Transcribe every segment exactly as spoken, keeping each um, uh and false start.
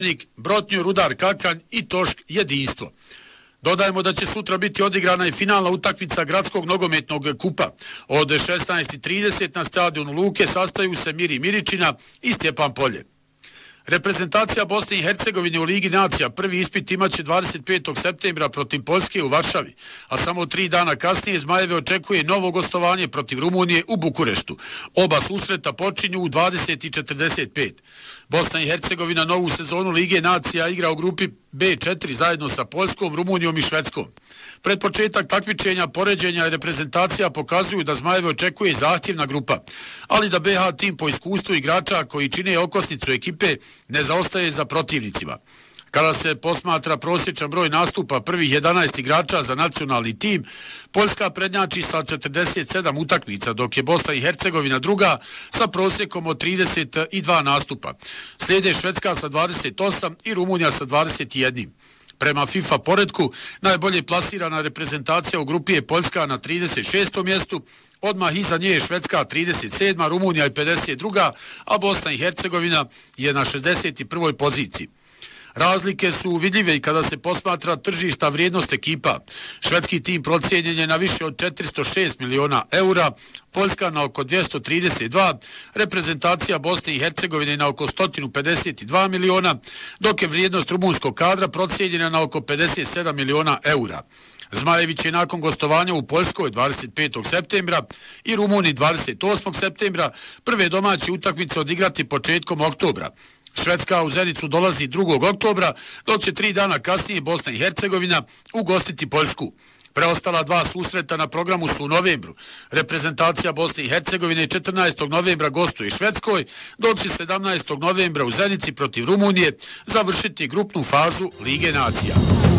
Brotnju, Rudar, Kakanj i Tošk jedinstvo. Dodajemo da će sutra biti odigrana i finalna utakmica gradskog nogometnog kupa. Od šesnaest i trideset na stadionu Luke sastaju se Miri Miričina i Stjepan Polje. Reprezentacija Bosne i Hercegovine u Ligi nacija prvi ispit imaće dvadeset petog septembra protiv Poljske u Varšavi, a samo tri dana kasnije Zmajeve očekuje novo gostovanje protiv Rumunije u Bukureštu. Oba susreta počinju u dvadeset i četrdeset pet. Bosna i Hercegovina novu sezonu Lige nacija igra u grupi be četiri zajedno sa Poljskom, Rumunijom i Švedskom. Pred početak takmičenja, poređenja i reprezentacija pokazuju da Zmajeve očekuje zahtjevna grupa, ali da be ha tim po iskustvu igrača koji čine okosnicu ekipe ne zaostaje za protivnicima. Kada se posmatra prosječan broj nastupa prvih jedanaest igrača za nacionalni tim, Poljska prednjači sa četrdeset sedam utakmica, dok je Bosna i Hercegovina druga sa prosjekom od trideset dva nastupa. Slijede Švedska sa dvadeset osam i Rumunija sa dvadeset jedan. Prema FIFA poredku, najbolje plasirana reprezentacija u grupi je Poljska na trideset šestom mjestu, odmah iza nje je Švedska trideset sedma, Rumunija je pedeset druga, a Bosna i Hercegovina je na šezdeset prvoj poziciji. Razlike su vidljive i kada se posmatra tržišta vrijednost ekipa. Švedski tim procijenjen je na više od četiristo šest miliona eura, Poljska na oko dvjesto trideset dva, reprezentacija Bosne i Hercegovine na oko sto pedeset dva miliona, dok je vrijednost rumunskog kadra procijenjena na oko pedeset sedam miliona eura. Zmajevi će nakon gostovanja u Poljskoj dvadeset petog septembra i Rumuniji dvadeset osmog septembra prve domaće utakmice odigrati početkom oktobra. Švedska u Zenicu dolazi drugog oktobra, dok će tri dana kasnije Bosna i Hercegovina ugostiti Poljsku. Preostala dva susreta na programu su u novembru. Reprezentacija Bosne i Hercegovine četrnaestog novembra gostuje Švedskoj, dok će sedamnaestog novembra u Zenici protiv Rumunije završiti grupnu fazu Lige nacija.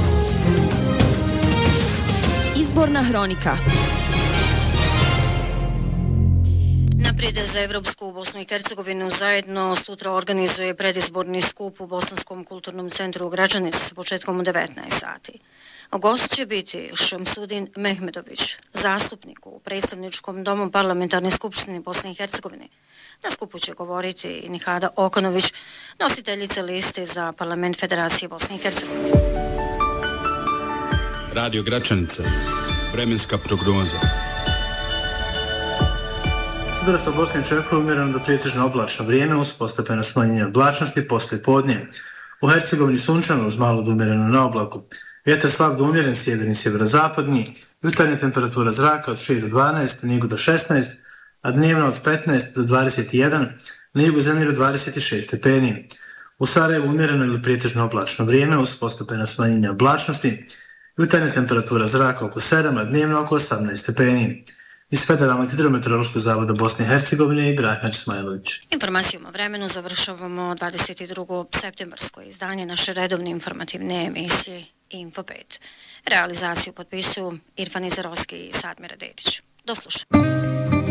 Izborna hronika. Naprijed za Evropsku Bosnu i Hercegovinu zajedno sutra organizuje predizborni skup u Bosanskom kulturnom centru u Gračanici sa početkom u devetnaest sati. Gost će biti Šemsudin Mehmedović, zastupnik u predstavničkom domu parlamentarne skupštine Bosne i Hercegovine. Na skupu će govoriti i Nihada Okanović, nositeljica liste za parlament Federacije Bosne i Hercegovine. Radio Gračanica, vremenska prognoza. Sutra se u Bosni očekuje umjereno do pretežno oblačno vrijeme uz postepeno smanjenje oblačnosti poslije podne. U Hercegovini sunčano uz malo do umjereno na oblaku. Vjetar slab do umjeren, sjeverni sjeverozapadni, jutarnja temperatura zraka od šest do dvanaest, na jugu do šesnaest, a dnevno od petnaest do dvadeset jedan, na jugu zemlje do dvadeset šest stepeni. U Sarajevu umjereno ili pretežno oblačno vrijeme uz postepeno smanjenje oblačnosti, jutarnja temperatura zraka oko sedam, a dnevno oko osamnaest stepeni. Iz Federalnog hidrometeorološkog zavoda Bosne i Hercegovine i Ibrahim Ismailović. Informacijom o vremenu završavamo dvadeset drugo septembarsko izdanje naše redovne informativne emisije Info pet. Realizaciju potpisuju Irfan Izarovski i Sadmira Dedić. Do slušanja.